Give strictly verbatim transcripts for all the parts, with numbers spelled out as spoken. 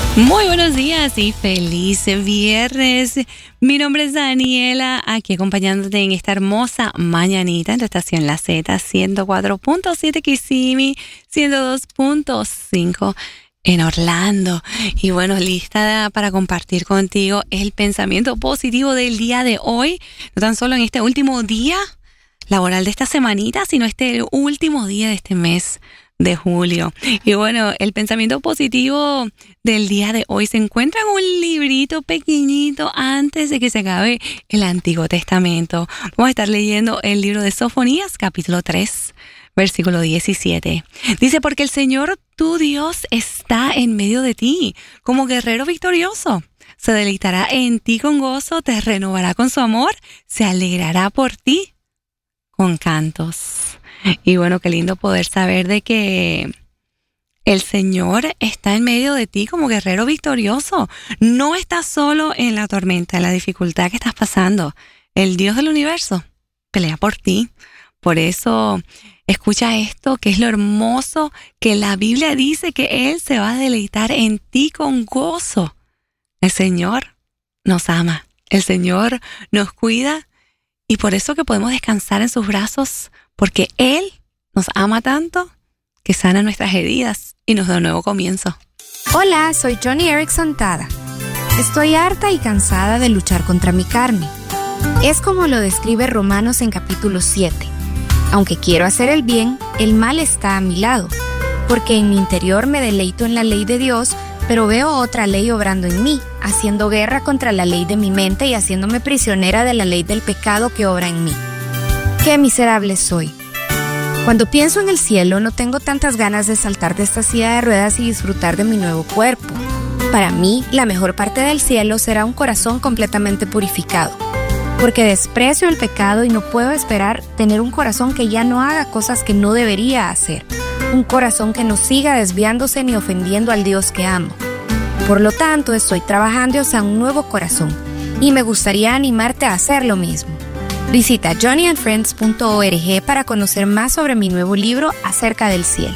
Muy buenos días y feliz viernes. Mi nombre es Daniela, aquí acompañándote en esta hermosa mañanita en tu estación La Z, ciento cuatro punto siete Kissimmee, ciento dos punto cinco en Orlando. Y bueno, lista para compartir contigo el pensamiento positivo del día de hoy. No tan solo en este último día laboral de esta semanita, sino este último día de este mes de julio. Y bueno, el pensamiento positivo del día de hoy se encuentra en un librito pequeñito antes de que se acabe el Antiguo Testamento. Vamos a estar leyendo el libro de Sofonías, capítulo tres, versículo diecisiete. Dice, porque el Señor tu Dios está en medio de ti, como guerrero victorioso. Se deleitará en ti con gozo, te renovará con su amor, se alegrará por ti con cantos. Y bueno, qué lindo poder saber de que el Señor está en medio de ti como guerrero victorioso. No estás solo en la tormenta, en la dificultad que estás pasando. El Dios del universo pelea por ti. Por eso, escucha esto, que es lo hermoso que la Biblia dice que Él se va a deleitar en ti con gozo. El Señor nos ama, el Señor nos cuida y por eso que podemos descansar en sus brazos, porque Él nos ama tanto que sana nuestras heridas y nos da un nuevo comienzo. Hola, soy Johnny Erickson Tada. Estoy harta y cansada de luchar contra mi carne. Es como lo describe Romanos en capítulo siete. Aunque quiero hacer el bien, el mal está a mi lado, porque en mi interior me deleito en la ley de Dios, pero veo otra ley obrando en mí, haciendo guerra contra la ley de mi mente y haciéndome prisionera de la ley del pecado que obra en mí. ¡Qué miserable soy! Cuando pienso en el cielo, no tengo tantas ganas de saltar de esta silla de ruedas y disfrutar de mi nuevo cuerpo. Para mí, la mejor parte del cielo será un corazón completamente purificado, porque desprecio el pecado y no puedo esperar tener un corazón que ya no haga cosas que no debería hacer, un corazón que no siga desviándose ni ofendiendo al Dios que amo. Por lo tanto, estoy trabajando hacia un nuevo corazón y me gustaría animarte a hacer lo mismo. Visita johnny and friends punto org para conocer más sobre mi nuevo libro acerca del cielo.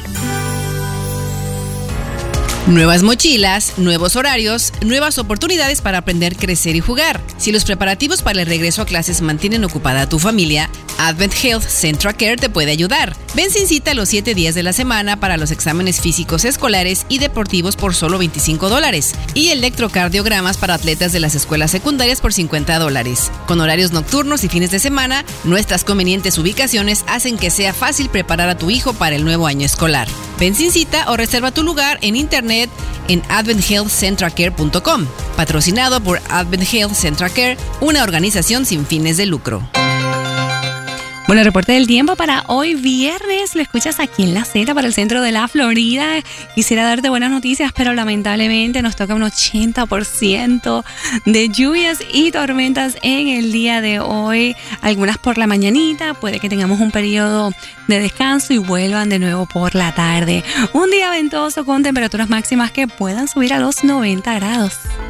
Nuevas mochilas, nuevos horarios, nuevas oportunidades para aprender, crecer y jugar. Si los preparativos para el regreso a clases mantienen ocupada a tu familia, Advent Health Central Care te puede ayudar. Ven sin cita los siete días de la semana para los exámenes físicos escolares y deportivos por solo veinticinco dólares y electrocardiogramas para atletas de las escuelas secundarias por cincuenta dólares. Con horarios nocturnos y fines de semana, nuestras convenientes ubicaciones hacen que sea fácil preparar a tu hijo para el nuevo año escolar. Ven sin cita o reserva tu lugar en internet en advent health central care punto com, patrocinado por Advent Health Central Care, una organización sin fines de lucro. Bueno, el reporte del tiempo para hoy viernes lo escuchas aquí en La Z para el centro de la Florida. Quisiera darte buenas noticias, pero lamentablemente nos toca un ochenta por ciento de lluvias y tormentas en el día de hoy. Algunas por la mañanita, puede que tengamos un periodo de descanso y vuelvan de nuevo por la tarde. Un día ventoso con temperaturas máximas que puedan subir a los noventa grados.